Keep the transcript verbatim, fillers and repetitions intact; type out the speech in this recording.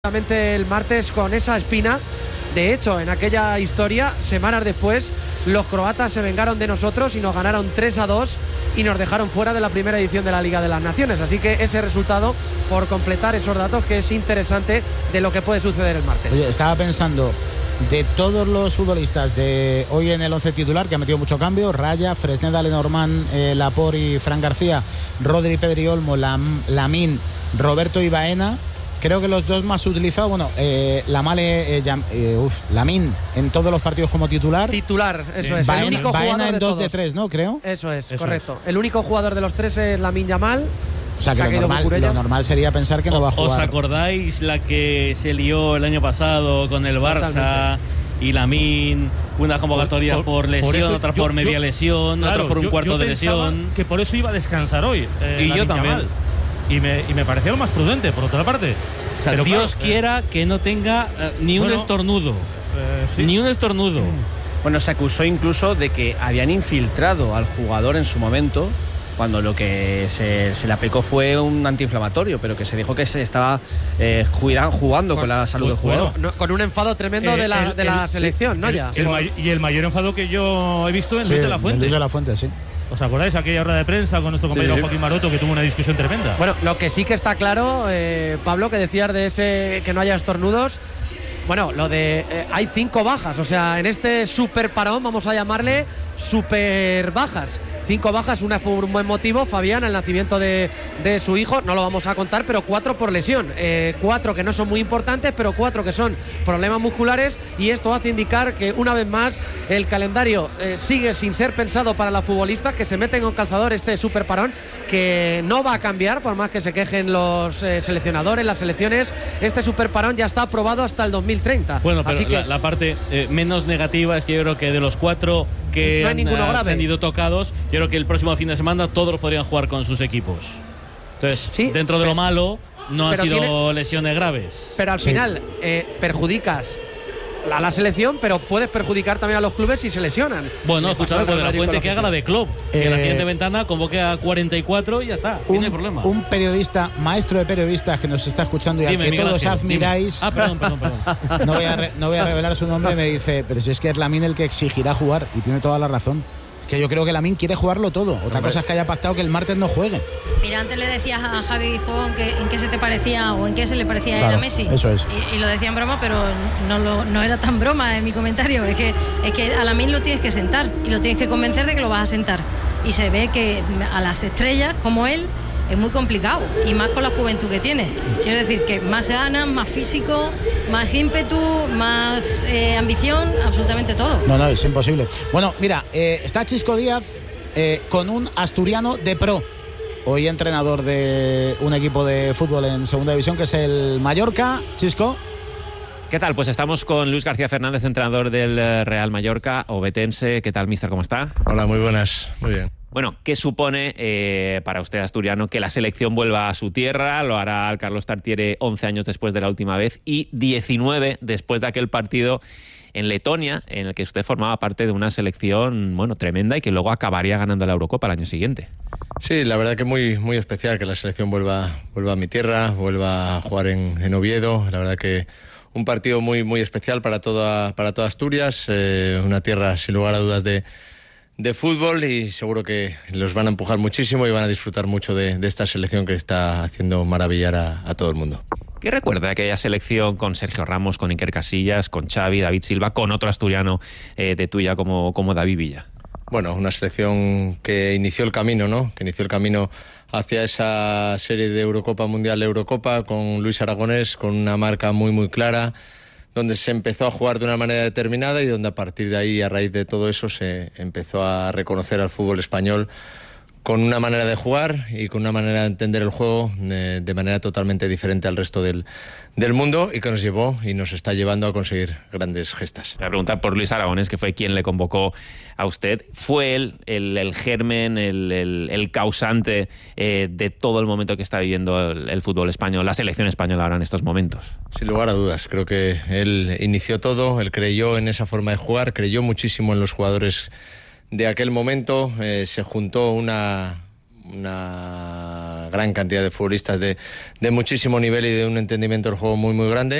el martes con esa espina. De hecho, en aquella historia, semanas después, los croatas se vengaron de nosotros y nos ganaron tres a dos y nos dejaron fuera de la primera edición de la Liga de las Naciones. Así que ese resultado, por completar esos datos, que es interesante de lo que puede suceder el martes. Oye, estaba pensando, de todos los futbolistas de hoy en el once titular, que ha metido mucho cambio: Raya, Fresneda, Lenormand, eh, Laporte y Fran García, Rodri, Pedri Olmo, Lam, Lamine, Roberto y Baena. Creo que los dos más utilizados, bueno, eh, Lamale, eh, eh, uf, Lamine en todos los partidos como titular. Titular, eso sí. es. Baena, el único Baena jugador en de dos todos. de tres, ¿no? Creo. Eso es, eso correcto. Es. El único jugador de los tres es Lamine Yamal. O sea, que lo normal, lo normal sería pensar que no va a jugar. ¿Os acordáis la que se lió el año pasado con el Barça? Totalmente. Y Lamine, una convocatoria por, por, por lesión, por eso, otra yo, por media yo, lesión, claro, otra por un yo, cuarto yo de lesión. Que por eso iba a descansar hoy. Eh, y yo también. Yamal. Y me, y me parecía lo más prudente, por otra parte. O sea, Pero Dios claro, quiera eh, que no tenga eh, ni un bueno, estornudo. Eh, sí. Ni un estornudo. Bueno, se acusó incluso de que habían infiltrado al jugador en su momento, cuando lo que se, se le aplicó fue un antiinflamatorio, pero que se dijo que se estaba eh, jugando con, con la salud del jugador. Bueno, con un enfado tremendo eh, de la, el, de la el, selección, ¿no? El, ya. El, el, y el mayor enfado que yo he visto en sí, Luis de la Fuente. Luis de la Fuente, sí. ¿Os acordáis aquella rueda de prensa con nuestro compañero sí, Joaquín Maroto, que tuvo una discusión tremenda? Bueno, lo que sí que está claro, eh, Pablo, que decías de ese que no haya estornudos. Bueno, lo de eh, hay cinco bajas, o sea, en este super parón, vamos a llamarle super bajas. Cinco bajas, una por un buen motivo, Fabián, el nacimiento de, de su hijo, no lo vamos a contar, pero cuatro por lesión. Eh, cuatro que no son muy importantes, pero cuatro que son problemas musculares, y esto hace indicar que una vez más el calendario eh, sigue sin ser pensado para los futbolistas, que se meten con calzador este super parón, que no va a cambiar, por más que se quejen los eh, seleccionadores, las selecciones. Este super parón ya está aprobado hasta el dos mil treinta. Bueno, pero Así que la, la parte eh, menos negativa es que yo creo que de los cuatro que no hay han, ninguno grave. se han ido tocados, yo creo que el próximo fin de semana todos podrían jugar con sus equipos. Entonces, ¿sí? dentro de lo malo, no han sido tiene, lesiones graves. Pero al sí. final eh, perjudicas a la selección, pero puedes perjudicar también a los clubes si se lesionan. Bueno, escuchad, de la Fuente que haga la de club, eh, que en la siguiente ventana convoque a cuarenta y cuatro y ya está, un, no hay problema. Un periodista, maestro de periodistas que nos está escuchando y al que Miguel todos Ángel, admiráis. Dime. Ah, perdón, perdón, perdón. No voy, a re, no voy a revelar su nombre, me dice, pero si es que es Lamine el que exigirá jugar, y tiene toda la razón. Que yo creo que Lamine quiere jugarlo todo. Otra Hombre. cosa es que haya pactado que el martes no juegue. Mira, antes le decías a Javi Fogón que en qué se te parecía o en qué se le parecía claro, a Messi. Eso es. Y, y lo decía en broma, pero no, lo, no era tan broma en mi comentario. Es que, es que a Lamine lo tienes que sentar y lo tienes que convencer de que lo vas a sentar. Y se ve que a las estrellas como él es muy complicado, y más con la juventud que tiene. Quiero decir que más ganas, más físico, más ímpetu, más eh, ambición, absolutamente todo. No, no, es imposible. Bueno, mira, eh, está Chisco Díaz eh, con un asturiano de pro. Hoy entrenador de un equipo de fútbol en segunda división, que es el Mallorca. Chisco. ¿Qué tal? Pues estamos con Luis García Fernández, entrenador del Real Mallorca, obetense. ¿Qué tal, mister? ¿Cómo está? Hola, muy buenas. Muy bien. Bueno, ¿qué supone eh, para usted, asturiano, que la selección vuelva a su tierra? Lo hará Carlos Tartiere once años después de la última vez y diecinueve después de aquel partido en Letonia, en el que usted formaba parte de una selección, bueno, tremenda, y que luego acabaría ganando la Eurocopa el año siguiente. Sí, la verdad que muy, muy especial que la selección vuelva, vuelva a mi tierra, vuelva a jugar en, en Oviedo. La verdad que un partido muy, muy especial para toda, para toda Asturias, eh, una tierra sin lugar a dudas de... de fútbol, y seguro que los van a empujar muchísimo y van a disfrutar mucho de, de esta selección que está haciendo maravillar a, a todo el mundo. ¿Qué recuerda de aquella selección con Sergio Ramos, con Iker Casillas, con Xavi, David Silva, con otro asturiano eh, de tuya como, como David Villa? Bueno, una selección que inició el camino, ¿no? Que inició el camino hacia esa serie de Eurocopa Mundial, Eurocopa, con Luis Aragonés, con una marca muy muy clara, donde se empezó a jugar de una manera determinada y donde a partir de ahí, a raíz de todo eso, se empezó a reconocer al fútbol español con una manera de jugar y con una manera de entender el juego eh, de manera totalmente diferente al resto del, del mundo, y que nos llevó y nos está llevando a conseguir grandes gestas. Voy a preguntar por Luis Aragonés, que fue quien le convocó a usted. ¿Fue él el, el germen, el, el, el causante eh, de todo el momento que está viviendo el, el fútbol español, la selección española ahora en estos momentos? Sin lugar a dudas, creo que él inició todo, él creyó en esa forma de jugar, creyó muchísimo en los jugadores de aquel momento, eh, se juntó una, una gran cantidad de futbolistas de, de muchísimo nivel y de un entendimiento del juego muy muy grande.